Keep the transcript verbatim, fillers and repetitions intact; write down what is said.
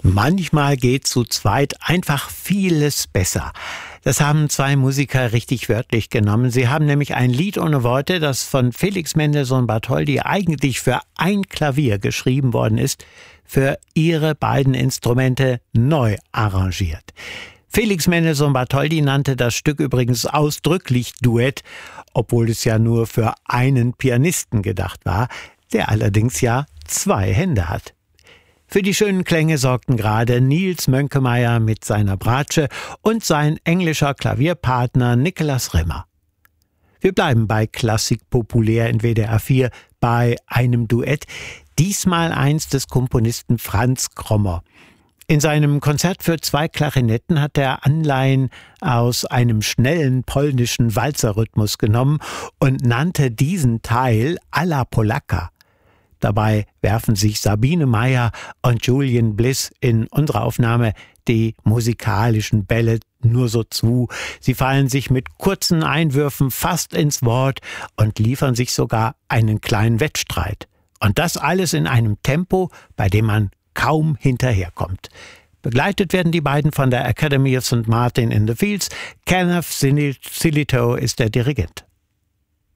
Manchmal geht zu zweit einfach vieles besser. Das haben zwei Musiker richtig wörtlich genommen. Sie haben nämlich ein Lied ohne Worte, das von Felix Mendelssohn Bartholdy eigentlich für ein Klavier geschrieben worden ist, für ihre beiden Instrumente neu arrangiert. Felix Mendelssohn Bartholdy nannte das Stück übrigens ausdrücklich Duett, obwohl es ja nur für einen Pianisten gedacht war, der allerdings ja zwei Hände hat. Für die schönen Klänge sorgten gerade Nils Mönkemeyer mit seiner Bratsche und sein englischer Klavierpartner Niklas Rimmer. Wir bleiben bei Klassik populär in W D R vier bei einem Duett, diesmal eins des Komponisten Franz Krommer. In seinem Konzert für zwei Klarinetten hat er Anleihen aus einem schnellen polnischen Walzerrhythmus genommen und nannte diesen Teil Alla Polacca. Dabei werfen sich Sabine Meyer und Julian Bliss in unserer Aufnahme die musikalischen Bälle nur so zu. Sie fallen sich mit kurzen Einwürfen fast ins Wort und liefern sich sogar einen kleinen Wettstreit. Und das alles in einem Tempo, bei dem man kaum hinterherkommt. Begleitet werden die beiden von der Academy of Saint Martin in the Fields. Kenneth Silito ist der Dirigent.